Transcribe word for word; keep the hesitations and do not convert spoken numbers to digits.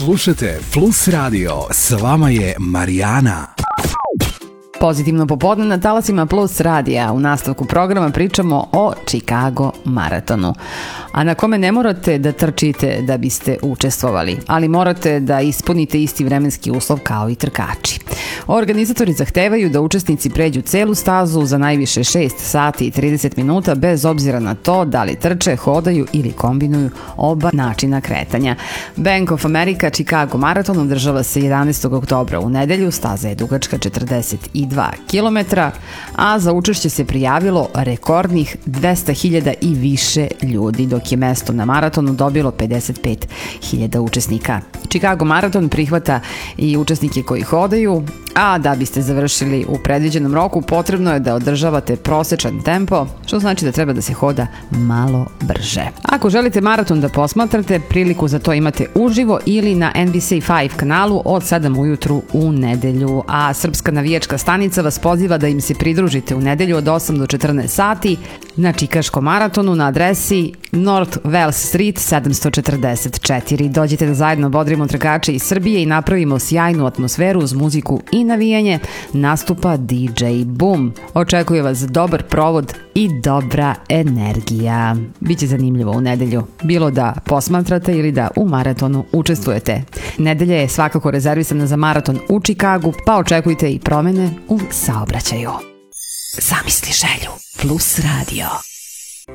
Slušajte Plus Radio, s vama je Marijana. Pozitivno popodne na talasima Plus radija. U nastavku programa pričamo o Chicago maratonu, a na kome ne morate da trčite da biste učestvovali, ali morate da ispunite isti vremenski uslov kao i trkači. Organizatori zahtevaju da učesnici pređu celu stazu za najviše šest sati i trideset minuta bez obzira na to da li trče, hodaju ili kombinuju oba načina kretanja. Bank of America Chicago maraton održava se jedanaestog oktobra u nedelju, staza je dugačka četrdeset dva kilometra, a za učešće se prijavilo rekordnih dvesta hiljada i više ljudi, dok je mesto na maratonu dobilo pedeset pet hiljada učesnika. Chicago maraton prihvata i učesnike koji hodaju, a da biste završili u predviđenom roku potrebno je da održavate prosečan tempo, što znači da treba da se hoda malo brže. Ako želite maraton da posmatrate, priliku za to imate uživo ili na N B C pet kanalu od sedam ujutru u nedelju, a Srpska navijačka stanica vas poziva da im se pridružite u nedelju od osam do četrnaest sati na čikaškom maratonu na adresi North Wells Street sedamsto četrdeset četiri. Dođite da zajedno bodrimo trkače iz Srbije i napravimo sjajnu atmosferu uz muziku i navijanje. Nastupa D J Boom. Očekuje vas dobar provod i dobra energija. Biće zanimljivo u nedelju, bilo da posmatrate ili da u maratonu učestvujete. Nedelja je svakako rezervisana za maraton u Chicagu, pa očekujte i promene u saobraćaju. Zamisli želju. Plus radio.